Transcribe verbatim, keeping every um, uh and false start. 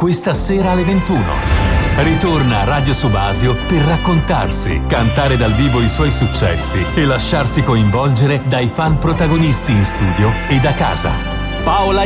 questa sera alle ventuno. Ritorna a Radio Subasio per raccontarsi, cantare dal vivo i suoi successi e lasciarsi coinvolgere dai fan protagonisti in studio e da casa. Paola